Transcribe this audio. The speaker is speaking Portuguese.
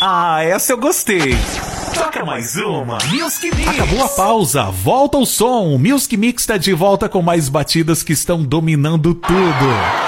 Ah, essa eu gostei. Toca mais uma, Music Mix. Acabou a pausa, volta o som. Music Mix tá de volta com mais batidas que estão dominando tudo.